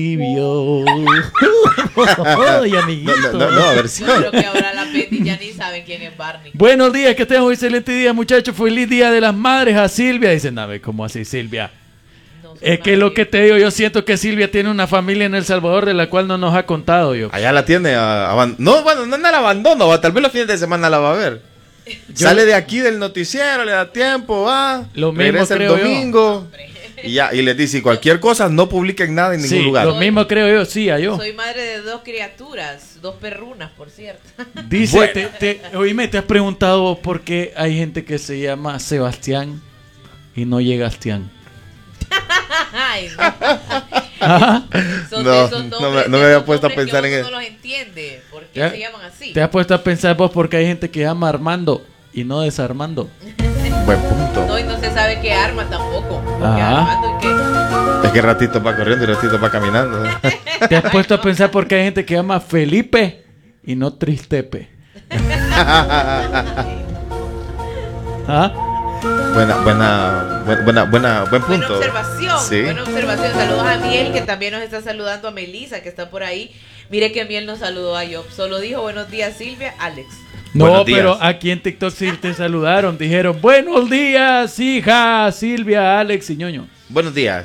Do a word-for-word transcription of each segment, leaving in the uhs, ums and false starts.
Tibio. Ay, amiguito. No, no, no, a ver si. Yo creo que ahora la Betty ya ni saben quién es Barney. Buenos días, que tengan un excelente día, muchachos. Feliz día de las madres a Silvia. Dicen, a ver, ¿cómo así, Silvia? No Es que lo que te digo, yo siento que Silvia tiene una familia en El Salvador de la cual no nos ha contado yo. Allá la tiene. a- aban- No, bueno, no en el abandono. va, Tal vez los fines de semana la va a ver. Yo- Sale de aquí del noticiero, le da tiempo, va. Lo mismo regresa el creo yo. domingo. Y ya, y les dice, cualquier cosa, no publiquen nada en ningún Sí, lugar. lo mismo creo yo, sí, a yo. Soy madre de dos criaturas, dos perrunas, por cierto. Dice, Bueno. te, te, oíme, ¿te has preguntado vos por qué hay gente que se llama Sebastián y no llega Astián? Ay, no. Ajá. Son No, de esos no nombres- me- no me de había esos puesto a nombres pensar que en uno eso. no los entiende. ¿Por qué ¿Ya? se llaman así? ¿Te has puesto a pensar vos por qué hay gente que llama Armando y no Desarmando? Buen punto. No, y no se sabe qué arma tampoco. Porque Ajá. armando y qué. Es que ratito va corriendo y ratito va caminando. ¿Te has puesto a pensar por qué hay gente que llama Felipe y no Tristepe? ¿Ah? buena, buena, buena, buena, buena, buen Buena punto. observación, Sí. buena observación. Saludos a Miel, que también nos está saludando, a Melissa, que está por ahí. Mire que Miel nos saludó a Job. Solo dijo buenos días, Silvia, Alex. No, Buenos días. pero aquí en TikTok sí te saludaron. Dijeron, buenos días, hija, Silvia, Alex y Ñoño. Buenos días.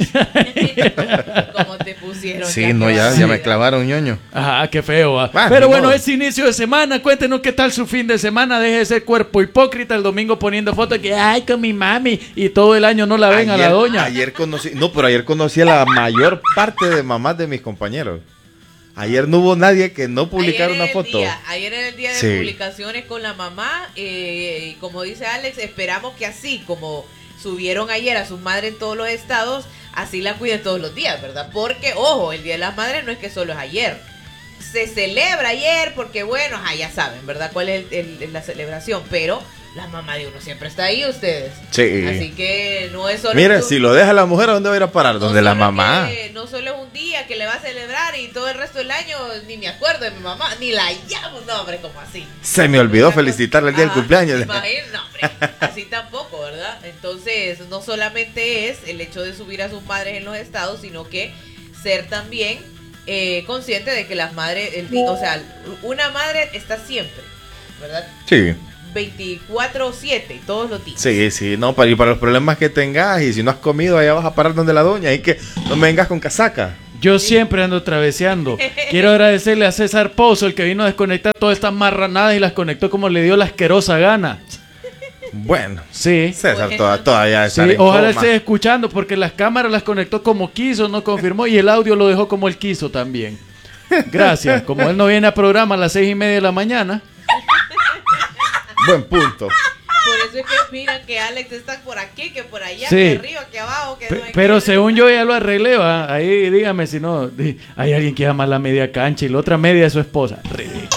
¿Cómo te pusieron? Sí, no, qué ya, ya barbaridad. me clavaron, ñoño. Ajá, qué feo. ¿Va? Ah, Pero ni bueno, modo. es inicio de semana. Cuéntenos qué tal su fin de semana. Deje de ser cuerpo hipócrita el domingo poniendo fotos que, ay, con mi mami. Y todo el año no la ven a la Ayer- doña. Ayer conocí, no, pero ayer conocí a la mayor parte de mamás de mis compañeros. Ayer no hubo nadie que no publicara Ayer una era el foto. día, ayer era el día de Sí. publicaciones con la mamá. Eh, y como dice Alex, esperamos que así como subieron ayer a su madre en todos los estados, así la cuiden todos los días, ¿verdad? Porque, ojo, el Día de las Madres no es que solo es ayer. Se celebra ayer porque, bueno, ah, ya saben, ¿verdad? ¿Cuál es el- el- la celebración? Pero la mamá de uno siempre está ahí, ustedes. Sí. Así que no es solo... Mira, tú- si lo deja la mujer, ¿a dónde va a ir a parar? no Donde la solo mamá. que- no solo es un día que le va a celebrar y todo el resto del año ni me acuerdo de mi mamá, ni la llamo, no, hombre, como así. Se me olvidó felicitarle el día del Ajá, cumpleaños. imagínate, no, hombre, así tampoco, ¿verdad? Entonces, no solamente es el hecho de subir a sus madres en los estados, sino que ser también eh, consciente de que las madres, el, di- o sea, una madre está siempre, ¿verdad? Sí, veinticuatro siete, todos los días. sí, sí, no, para, y para los problemas que tengas, y si no has comido, allá vas a parar donde la doña, y que no me vengas con casaca. Yo siempre ando traveseando. Quiero agradecerle a César Pozo, el que vino a desconectar todas estas marranadas y las conectó como le dio la asquerosa gana. Bueno, Sí. César Bueno. toda- todavía Sí, está en ojalá coma. esté escuchando porque las cámaras las conectó como quiso, no confirmó y el audio lo dejó como él quiso también. Gracias. Como él no viene a programa a las seis y media de la mañana. Buen punto. Por eso es que miran que Alex está por aquí, que por allá, Sí. que arriba, que abajo, que Pe- no hay pero que- según yo ya lo arreglé, ¿va? Ahí dígame si no. di- Hay alguien que llama la media cancha y la otra media es su esposa. Ridículo.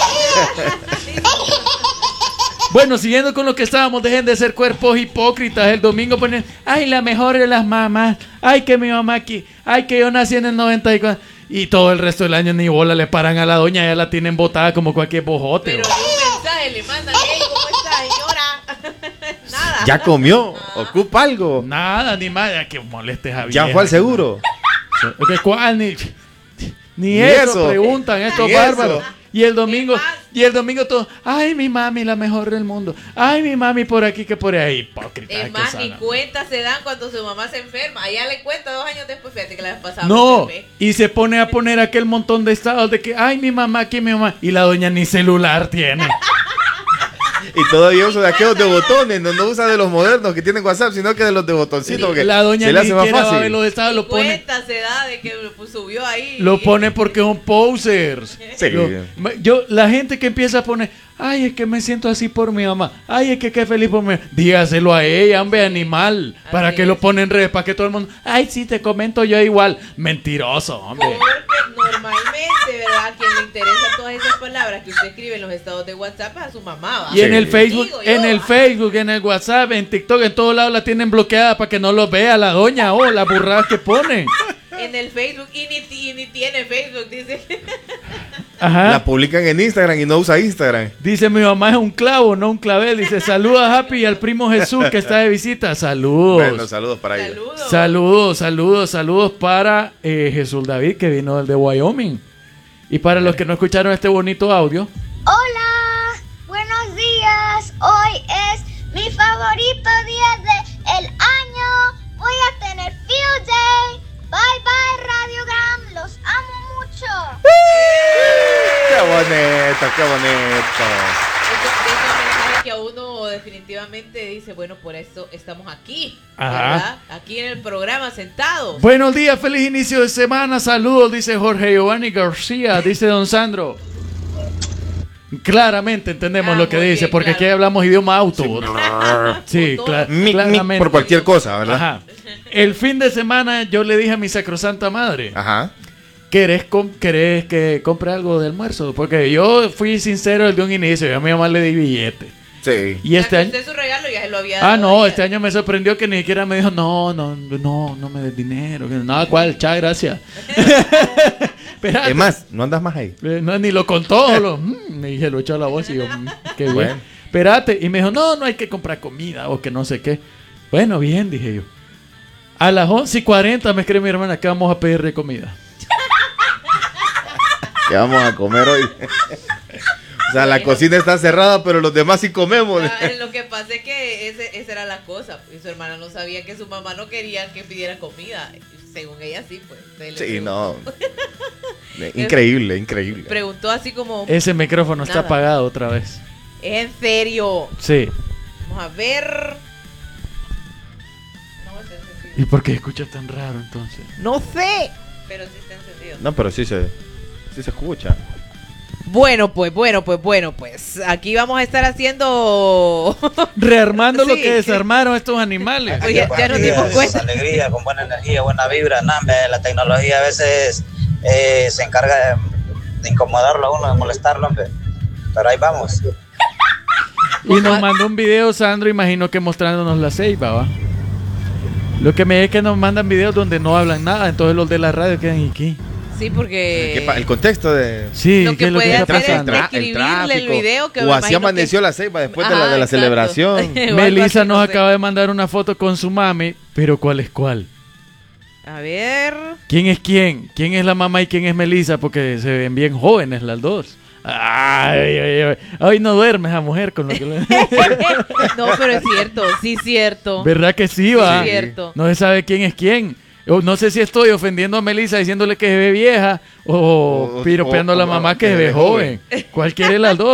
Bueno, siguiendo con lo que estábamos, dejen de ser cuerpos hipócritas. El domingo ponen, ay, la mejor de las mamás, ay, que mi mamá aquí, ay, que yo nací en el noventa y cuatro. Y todo el resto del año ni bola le paran a la doña, ya la tienen botada como cualquier bojote. Pero ¿va? ni un mensaje le mandan, hey, ¿cómo está, señora? Nada. Ya comió, ocupa algo. Nada, ni más, ya que molestes a Ya vieja. fue al seguro. ¿De cuál? Ni, ni Ni eso, eso. preguntan estos Ni bárbaros. eso. Y el domingo, ¿Qué más? y el domingo todo, ay, mi mami, la mejor del mundo. Ay, mi mami por aquí que por ahí. Hipócrita. Es que más, ni sana. cuenta se dan cuando su mamá se enferma. Allá le cuenta dos años después, fíjate que la vez pasada. No, me enfermé. y se pone a poner aquel montón de estados de que, ay, mi mamá, aquí mi mamá. Y la doña ni celular tiene. Y todavía usa de aquellos de botones, no, no usa de los modernos que tienen WhatsApp, sino que de los de botoncitos. Porque La doña se ni le hace más siquiera va a ver fácil. los estados, Ni lo pone. cuenta se da de que pues, subió ahí. Lo pone porque son posers. Sí. Lo- yo, la gente que empieza a poner, ay, es que me siento así por mi mamá. Ay, es que qué feliz por mi mamá. Dígaselo a ella, hombre, animal. ¿Para Así que es. lo pone en redes? Para que todo el mundo, ay, sí, te comento yo igual. Mentiroso, hombre. Porque normalmente, ¿verdad? A quien le interesan todas esas palabras que usted escribe en los estados de WhatsApp es a su mamá, ¿va? Y en Sí. el Facebook, Digo yo, en el ¿va? Facebook, en el WhatsApp, en TikTok, en todos lados la tienen bloqueada para que no lo vea la doña o la burrada que pone. En el Facebook y ni, y ni tiene Facebook, dice. Ajá. La publican en Instagram y no usa Instagram. Dice, mi mamá es un clavo, no un clavel. Dice, saluda a Happy y al primo Jesús que está de visita. Saludos. Bueno, saludos para ellos. Saludos. Saludos, saludos, saludos para eh, Jesús David, que vino de Wyoming. Y para los que no escucharon este bonito audio. Hola, buenos días. Hoy es mi favorito día del año. Voy a tener field day. Bye bye, Radiogram. Los amo mucho. Qué bonito, qué bonito. Eso- de esos mensajes que a uno definitivamente dice, bueno, por eso estamos aquí, Ajá. ¿verdad? Aquí en el programa, sentados. Buenos días, feliz inicio de semana. Saludos, dice Jorge Giovanni García, dice Don Sandro. Claramente entendemos Ah, lo que muy dice, bien, porque claro. aquí hablamos idioma auto. Sí, Por cla- todo. Mic, mic, claramente. por cualquier cosa, ¿verdad? Ajá. El fin de semana yo le dije a mi sacrosanta madre, Ajá. ¿querés, com- querés que compre algo de almuerzo? Porque yo fui sincero desde un inicio, yo a mi mamá le di billete. Sí. Y este Ya año... que usted su regalo ya se lo había Ah, dado no, ayer. este año me sorprendió que ni siquiera me dijo, no, no, no, no me des dinero. Nada, cual, chá, gracias. Espérate. Es más, no andas más ahí. Eh, no, ni lo contó, solo, mm, me dije, lo echó a la voz y yo, mm, qué bien. Bueno. Espérate, y me dijo, no, no hay que comprar comida o que no sé qué. Bueno, bien, dije yo. A las once y cuarenta me escribe mi hermana que vamos a pedirle comida. ¿Qué vamos a comer hoy? O sea, la cocina está cerrada, pero los demás sí comemos. Ah, lo que pasa es que ese, esa era la cosa. Y su hermana no sabía que su mamá no quería que pidiera comida. Según ella sí, pues. Se le Sí, preguntó. no. Increíble, increíble. Preguntó así como, Ese micrófono está Nada. apagado otra vez. ¿es en serio? Sí. Vamos a ver. No está encendido. ¿Y por qué escucha tan raro entonces? No sé. Pero sí está encendido. No, pero sí se, sí se escucha. Bueno, pues, bueno, pues, bueno, pues. Aquí vamos a estar haciendo. Rearmando lo Sí. que desarmaron estos animales. Oye, ya nos dimos Es cuenta. alegría, con buena energía, buena vibra. No, hombre, la tecnología a veces eh, se encarga de, de incomodarlo a uno, de molestarlo, hombre. Pero ahí vamos. Y nos mandó un video, Sandro, imagino que mostrándonos la ceiba, ¿va? Lo que me es que nos mandan videos donde no hablan nada, entonces los de la radio quedan aquí. Sí, porque. ¿Qué pa- el contexto de... Sí, Lo ¿qué que es lo que puede está hacer es pasando? tra- escribirle el video que me o así imagino amaneció que- la ceiba después de Ajá, la, de la exacto. celebración. O algo Melissa así, nos no sé. acaba de mandar una foto con su mami, pero ¿cuál es cuál? A ver. ¿Quién es quién? ¿Quién es la mamá y quién es Melissa? Porque se ven bien jóvenes las dos. Ay, ay, ay. Ay, no duerme esa mujer con lo que le... No, pero es cierto, sí, cierto. ¿Verdad que sí, va? Sí, cierto. No se sabe quién es quién. O no sé si estoy ofendiendo a Melissa diciéndole que se ve vieja o O- piropeando o- a la o- mamá que que se se ve ve joven. Cualquiera de las dos.